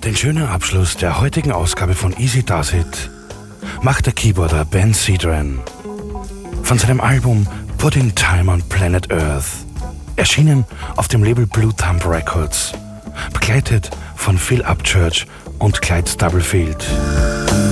Den schönen Abschluss der heutigen Ausgabe von Easy Does It macht der Keyboarder Ben Sidran von seinem Album Putting Time on Planet Earth, erschienen auf dem Label Blue Thumb Records, begleitet von Phil Upchurch und Clyde Stubblefield.